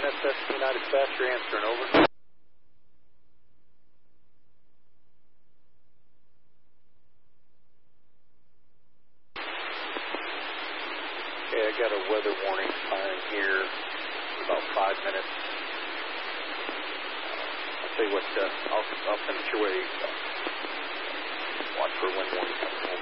NSS United Dispatcher answering, over. Okay, I got a weather warning sign here for about 5 minutes. I'll tell you what, I'll send it your way. Watch for wind warning coming.